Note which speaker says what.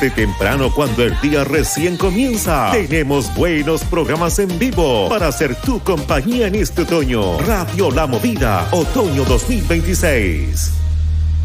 Speaker 1: Desde temprano, cuando el día recién comienza, tenemos buenos programas en vivo para hacer tu compañía en este otoño. Radio La Movida, otoño 2026.